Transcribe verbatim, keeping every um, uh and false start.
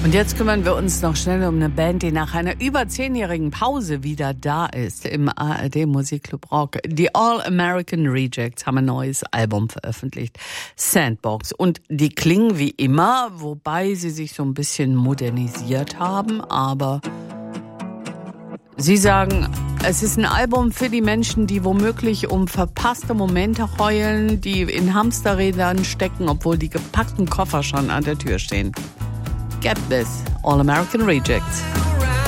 Und jetzt kümmern wir uns noch schnell um eine Band, die nach einer über zehnjährigen Pause wieder da ist im A R D Musikclub Rock. Die All American Rejects haben ein neues Album veröffentlicht, Sandbox. Und die klingen wie immer, wobei sie sich so ein bisschen modernisiert haben, aber sie sagen, es ist ein Album für die Menschen, die womöglich um verpasste Momente heulen, die in Hamsterrädern stecken, obwohl die gepackten Koffer schon an der Tür stehen. Get this, All American Rejects.